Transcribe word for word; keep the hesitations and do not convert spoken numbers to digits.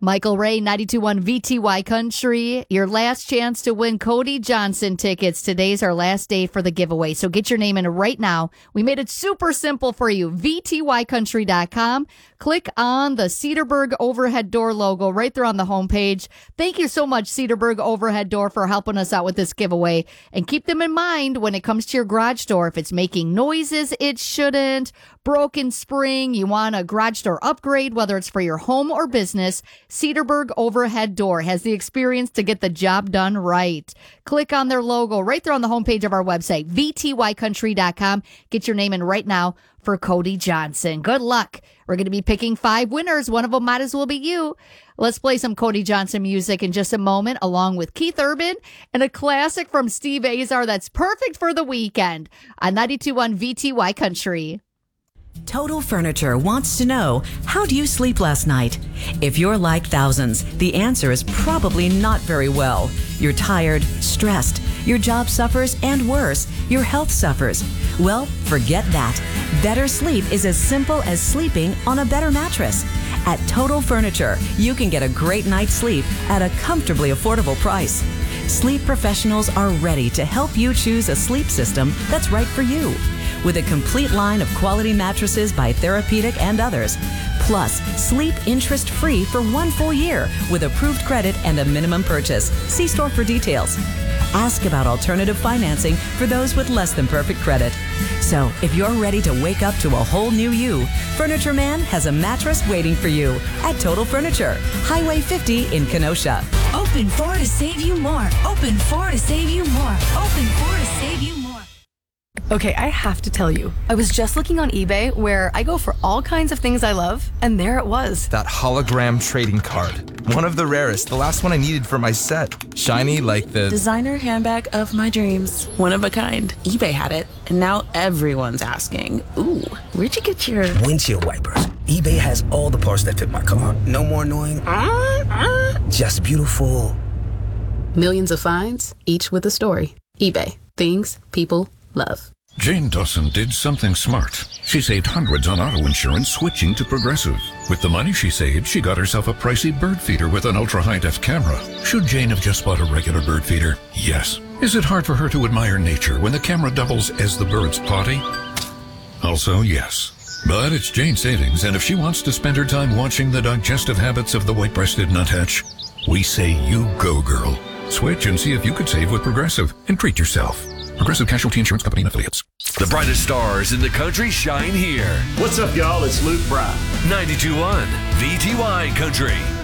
Michael Ray, ninety-two point one V T Y Country. Your last chance to win Cody Johnson tickets. Today's our last day for the giveaway. So get your name in right now. We made it super simple for you. V T Y country dot com. Click on the Cedarburg Overhead Door logo right there on the homepage. Thank you so much, Cedarburg Overhead Door, for helping us out with this giveaway. And keep them in mind when it comes to your garage door. If it's making noises it shouldn't, broken spring, you want a garage door upgrade, whether it's for your home or business, Cedarburg Overhead Door has the experience to get the job done right. Click on their logo right there on the homepage of our website, V T Y country dot com. Get your name in right now for Cody Johnson. Good luck. We're going to be picking five winners. One of them might as well be you. Let's play some Cody Johnson music in just a moment, along with Keith Urban and a classic from Steve Azar that's perfect for the weekend on ninety-two point one V T Y Country. Total Furniture wants to know, how do you sleep last night? If you're like thousands, the answer is probably not very well. You're tired, stressed, your job suffers, and worse, your health suffers. Well, forget that. Better sleep is as simple as sleeping on a better mattress. At Total Furniture, you can get a great night's sleep at a comfortably affordable price. Sleep professionals are ready to help you choose a sleep system that's right for you. With a complete line of quality mattresses by Therapeutic and others. Plus, sleep interest-free for one full year with approved credit and a minimum purchase. See store for details. Ask about alternative financing for those with less than perfect credit. So, if you're ready to wake up to a whole new you, Furniture Man has a mattress waiting for you at Total Furniture, Highway fifty in Kenosha. Open four to save you more. Open four to save you more. Open four to save you more. Okay, I have to tell you, I was just looking on eBay where I go for all kinds of things I love, and there it was. That hologram trading card. One of the rarest, the last one I needed for my set. Shiny like the... designer handbag of my dreams. One of a kind. eBay had it, and now everyone's asking, ooh, where'd you get your... windshield wipers. eBay has all the parts that fit my car. No more annoying... Uh, uh. Just beautiful. Millions of finds, each with a story. eBay. Things people love. Jane Dawson did something smart. She saved hundreds on auto insurance switching to Progressive. With the money she saved, she got herself a pricey bird feeder with an ultra-high-def camera. Should Jane have just bought a regular bird feeder? Yes. Is it hard for her to admire nature when the camera doubles as the bird's potty? Also, yes. But it's Jane's savings, and if she wants to spend her time watching the digestive habits of the white-breasted nuthatch, we say you go, girl. Switch and see if you could save with Progressive and treat yourself. Progressive Casualty Insurance Company and Affiliates. The brightest stars in the country shine here. What's up, y'all? It's Luke Bryan. ninety-two point one V T Y Country.